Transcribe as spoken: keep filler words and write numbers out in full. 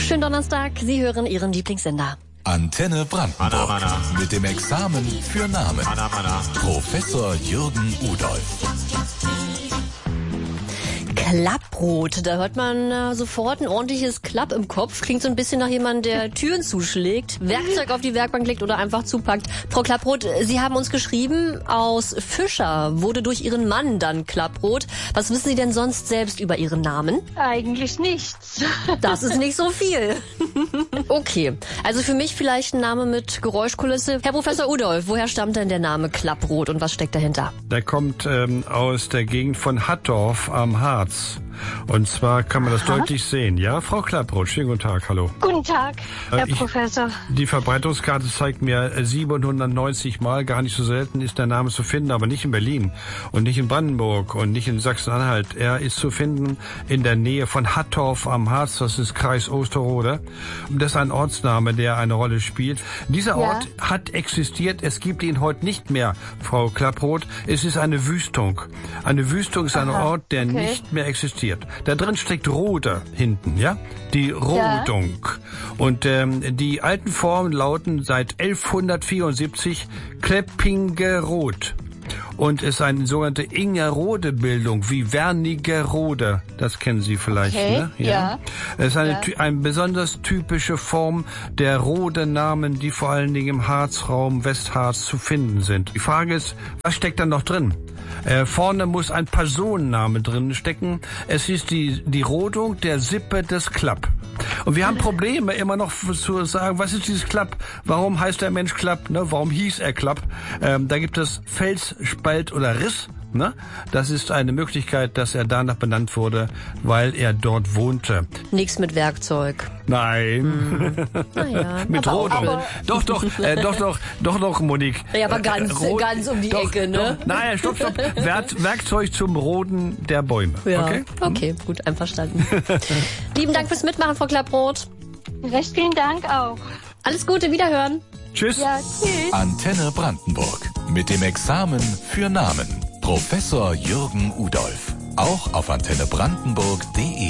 Schönen Donnerstag, Sie hören Ihren Lieblingssender. Antenne Brandenburg. Mana, mana. Mit dem Examen für Namen. Mana, mana. Professor Jürgen Udolph. Klapprot, da hört man äh, sofort ein ordentliches Klapp im Kopf. Klingt so ein bisschen nach jemandem, der Türen zuschlägt, Werkzeug auf die Werkbank legt oder einfach zupackt. Frau Klapprot, Sie haben uns geschrieben, aus Fischer wurde durch Ihren Mann dann Klapprot. Was wissen Sie denn sonst selbst über Ihren Namen? Eigentlich nichts. Das ist nicht so viel. Okay, also für mich vielleicht ein Name mit Geräuschkulisse. Herr Professor Udolph, woher stammt denn der Name Klapprot und was steckt dahinter? Der kommt ähm, aus der Gegend von Hattorf am Harz. Und zwar kann man das Aha. deutlich sehen. Ja, Frau Klapprot, schönen guten Tag, hallo. Guten Tag, Herr ich, Professor. Die Verbreitungskarte zeigt mir siebenhundertneunzig Mal, gar nicht so selten ist der Name zu finden, aber nicht in Berlin und nicht in Brandenburg und nicht in Sachsen-Anhalt. Er ist zu finden in der Nähe von Hattorf am Harz, das ist Kreis Osterode. Das ist ein Ortsname, der eine Rolle spielt. Dieser Ja. Ort hat existiert, es gibt ihn heute nicht mehr, Frau Klapprot. Es ist eine Wüstung. Eine Wüstung ist ein Aha, Ort, der okay. nicht mehr existiert. Da drin steckt Rode hinten, ja? Die Rodung. Und ähm, die alten Formen lauten seit elfhundertvierundsiebzig Kleppingerode. Und es ist eine sogenannte Ingerode-Bildung, wie Wernigerode. Das kennen Sie vielleicht, Okay, ne? ja. Es ist eine, Ja. ty- eine besonders typische Form der Rode-Namen, die vor allen Dingen im Harzraum Westharz zu finden sind. Die Frage ist, was steckt da noch drin? Äh, vorne muss ein Personenname drin stecken. Es ist die, die Rodung der Sippe des Klapp. Und wir haben Probleme immer noch zu sagen, was ist dieses Klapp? Warum heißt der Mensch Klapp? Ne? Warum hieß er Klapp? Ähm, da gibt es Fels, Spalt oder Riss. Ne? Das ist eine Möglichkeit, dass er danach benannt wurde, weil er dort wohnte. Nichts mit Werkzeug. Nein. Naja, Mit aber auch Rodung. schön. Doch, doch, äh, doch, doch, doch, doch, Monique. Ja, aber ganz, Rot- ganz um die doch, Ecke, ne? Doch. Nein, stopp, stopp. Werk, Werkzeug zum Roden der Bäume. Ja, Okay? okay, gut, einverstanden. Lieben Dank fürs Mitmachen, Frau Klapprot. Recht vielen Dank auch. Alles Gute, wiederhören. Tschüss. Ja, tschüss. Antenne Brandenburg. Mit dem Examen für Namen. Professor Jürgen Udolph. Auch auf antenne brandenburg punkt de.